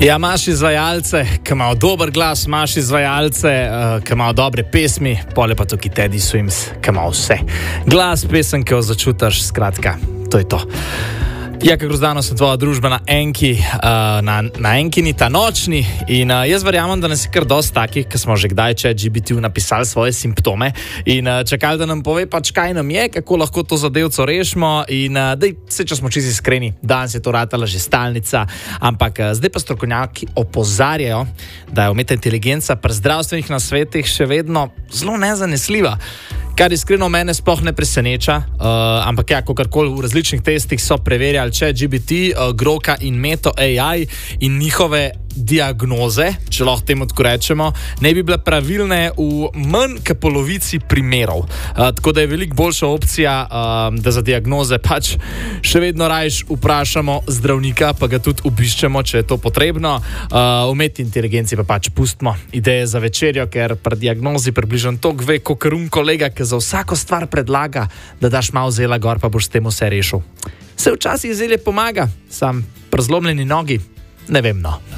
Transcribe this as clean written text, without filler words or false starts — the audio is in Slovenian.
Ja, imaš izvajalce, ki imajo dober glas, imaš izvajalce, ki imajo dobre pesmi, pole pa tukaj Teddy Swims, ki ima vse. Glas, pesem, ki jo začutiš, skratka, to je to. Ja, kako zdano sem tvoja družba na Enki, na Enkini ta nočni in jaz verjamem, da nas je kar dosti takih, ki smo že kdaj ChatGPT napisali svoje simptome in čakali, da nam pove pač kaj nam je, kako lahko to zadevco rešimo in dej, vse, če smo čisto iskreni, danes je to ratala že stalnica, ampak zdaj pa strokovnjaki opozarjajo, da je umetna inteligenca pri zdravstvenih nasvetih še vedno zelo nezanesljiva. Kar iskreno mene sploh ne preseneča, ampak ja, kakorkoli v različnih testih so preverjali ChatGPT, Groka in Meto AI in njihove diagnoze, če lahko temu tako rečemo, ne bi bile pravilne v manj kot polovici primerov. Tako da je veliko boljša opcija, da za diagnoze pač še vedno rajš vprašamo zdravnika, pa ga tudi obiščemo, če je to potrebno. Umetni inteligenci pa pač pustimo ideje za večerjo, ker pri diagnozi približno toliko ve, kakor kolega, ki za vsako stvar predlaga, da daš malo zela gor, pa boš s tem vse rešil. Se včasih zelje pomaga, sam pri zlomljeni nogi, ne vem no.